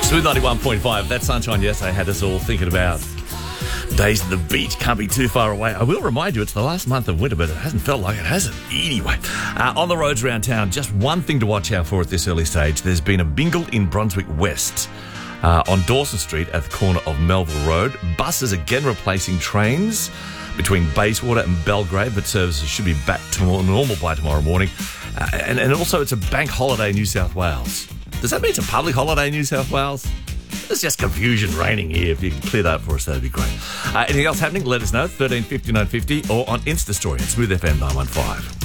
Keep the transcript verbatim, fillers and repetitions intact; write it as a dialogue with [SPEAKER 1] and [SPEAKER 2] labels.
[SPEAKER 1] Smooth ninety-one point five. That sunshine yesterday had us all thinking about days at the beach. Can't be too far away. I will remind you, it's the last month of winter, but it hasn't felt like it, has it? Anyway, uh, on the roads around town, just one thing to watch out for at this early stage. There's been a bingle in Brunswick West uh, on Dawson Street at the corner of Melville Road. Buses again replacing trains between Bayswater and Belgrade, but services should be back to normal by tomorrow morning. Uh, and, and also, it's a bank holiday in New South Wales. Does that mean it's a public holiday in New South Wales? There's just confusion reigning here. If you can clear that up for us, that'd be great. Uh, anything else happening, let us know. thirteen fifty, nine fifty or on Insta Story at Smooth F M nine one five.